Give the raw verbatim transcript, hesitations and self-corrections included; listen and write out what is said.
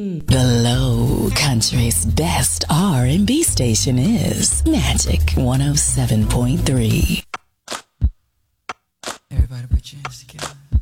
The Low Country's best R and B station is Magic one oh seven point three. Everybody put your hands together.